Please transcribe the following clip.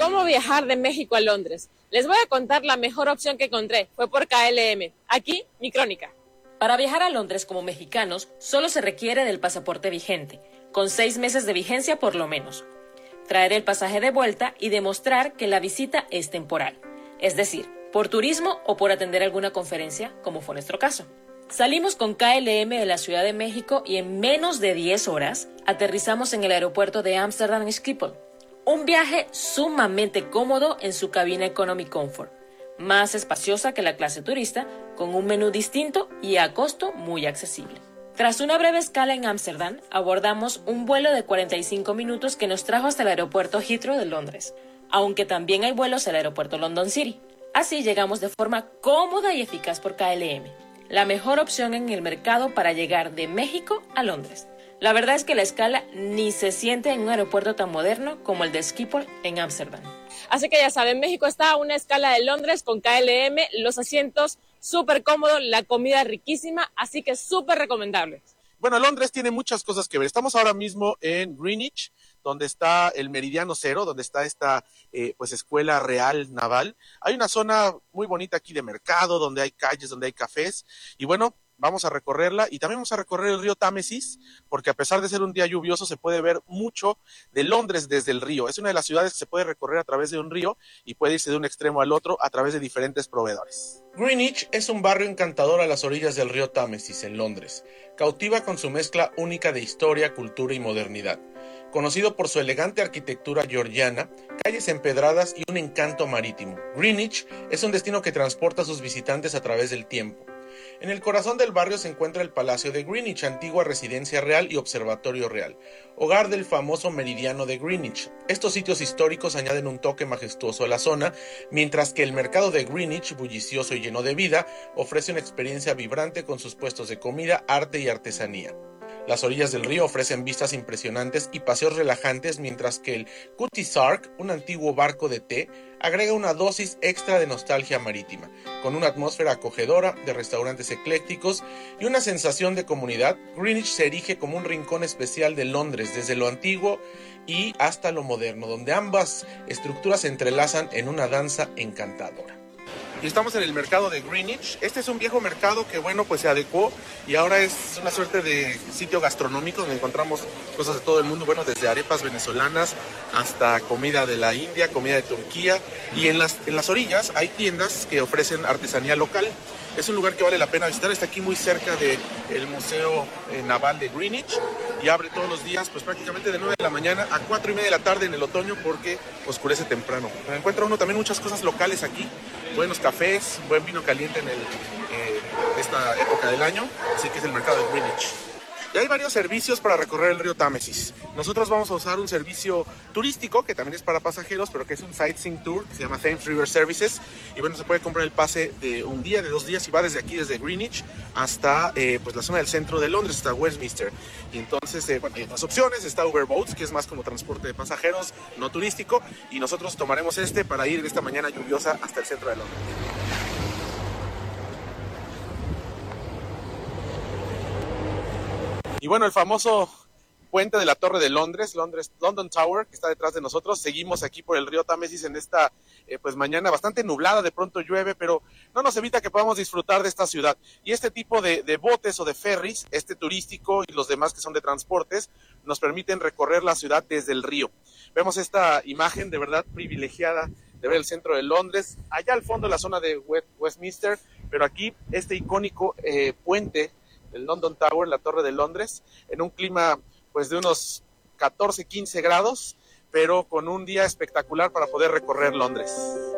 ¿Cómo viajar de México a Londres? Les voy a contar la mejor opción que encontré. Fue por KLM. Aquí, mi crónica. Para viajar a Londres como mexicanos, solo se requiere del pasaporte vigente, con 6 meses de vigencia por lo menos. Traer el pasaje de vuelta y demostrar que la visita es temporal, es decir, por turismo o por atender alguna conferencia, como fue nuestro caso. Salimos con KLM de la Ciudad de México y en menos de 10 horas aterrizamos en el aeropuerto de Amsterdam Schiphol. Un viaje sumamente cómodo en su cabina Economy Comfort, más espaciosa que la clase turista, con un menú distinto y a costo muy accesible. Tras una breve escala en Ámsterdam, abordamos un vuelo de 45 minutos que nos trajo hasta el aeropuerto Heathrow de Londres, aunque también hay vuelos al aeropuerto London City. Así llegamos de forma cómoda y eficaz por KLM, la mejor opción en el mercado para llegar de México a Londres. La verdad es que la escala ni se siente en un aeropuerto tan moderno como el de Schiphol en Ámsterdam. Así que ya saben, México está a una escala de Londres con KLM, los asientos súper cómodos, la comida riquísima, así que súper recomendable. Bueno, Londres tiene muchas cosas que ver. Estamos ahora mismo en Greenwich, donde está el Meridiano Cero, donde está esta escuela real naval. Hay una zona muy bonita aquí de mercado, donde hay calles, donde hay cafés, y bueno, vamos a recorrerla y también vamos a recorrer el río Támesis, porque a pesar de ser un día lluvioso se puede ver mucho de Londres desde el río. Es una de las ciudades que se puede recorrer a través de un río y puede irse de un extremo al otro a través de diferentes proveedores. Greenwich es un barrio encantador a las orillas del río Támesis en Londres. Cautiva con su mezcla única de historia, cultura y modernidad. Conocido por su elegante arquitectura georgiana, calles empedradas y un encanto marítimo, Greenwich es un destino que transporta a sus visitantes a través del tiempo. En el corazón del barrio se encuentra el Palacio de Greenwich, antigua residencia real y observatorio real, hogar del famoso Meridiano de Greenwich. Estos sitios históricos añaden un toque majestuoso a la zona, mientras que el mercado de Greenwich, bullicioso y lleno de vida, ofrece una experiencia vibrante con sus puestos de comida, arte y artesanía. Las orillas del río ofrecen vistas impresionantes y paseos relajantes, mientras que el Cutty Sark, un antiguo barco de té, agrega una dosis extra de nostalgia marítima, con una atmósfera acogedora de restaurantes eclécticos y una sensación de comunidad. Greenwich se erige como un rincón especial de Londres, desde lo antiguo y hasta lo moderno, donde ambas estructuras se entrelazan en una danza encantadora. Y estamos en el mercado de Greenwich. Este es un viejo mercado que, se adecuó y ahora es una suerte de sitio gastronómico donde encontramos cosas de todo el mundo, desde arepas venezolanas hasta comida de la India, comida de Turquía. Y en las orillas hay tiendas que ofrecen artesanía local. Es un lugar que vale la pena visitar, está aquí muy cerca del Museo Naval de Greenwich y abre todos los días, prácticamente de 9 de la mañana a 4 y media de la tarde en el otoño porque oscurece temprano. Pero encuentra uno también muchas cosas locales aquí, buenos cafés, buen vino caliente en esta época del año, así que es el mercado de Greenwich. Y hay varios servicios para recorrer el río Támesis. Nosotros vamos a usar un servicio turístico que también es para pasajeros, pero que es un sightseeing tour que se llama Thames River Services. Y se puede comprar el pase de un día, de 2 días, y va desde aquí, desde Greenwich, hasta la zona del centro de Londres, hasta Westminster. Y entonces, hay otras opciones. Está Uber Boats, que es más como transporte de pasajeros, no turístico. Y nosotros tomaremos para ir esta mañana lluviosa hasta el centro de Londres. Y el famoso puente de la Torre de Londres, London Tower, que está detrás de nosotros. Seguimos aquí por el río Támesis en esta mañana bastante nublada, de pronto llueve, pero no nos evita que podamos disfrutar de esta ciudad. Y este tipo de botes o de ferries, turístico y los demás que son de transportes, nos permiten recorrer la ciudad desde el río. Vemos esta imagen de verdad privilegiada de ver el centro de Londres, allá al fondo la zona de Westminster, pero aquí este icónico puente, el London Tower, la Torre de Londres, en un clima de unos 14, 15 grados, pero con un día espectacular para poder recorrer Londres.